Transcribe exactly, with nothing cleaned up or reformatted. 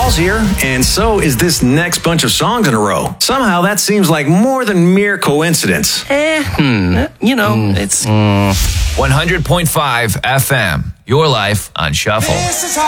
Paul's here, and so is this next bunch of songs in a row. Somehow that seems like more than mere coincidence. Eh, hmm. you know, mm. it's... one hundred point five F M, your life on Shuffle.